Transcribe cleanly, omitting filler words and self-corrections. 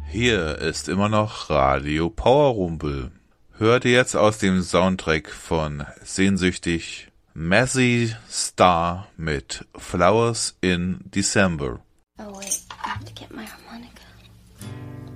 Hier ist immer noch Radio Powerrumpel. Hört ihr jetzt aus dem Soundtrack von Sehnsüchtig Mazzy Star mit Flowers in December. Oh wait, I have to get my harmonica.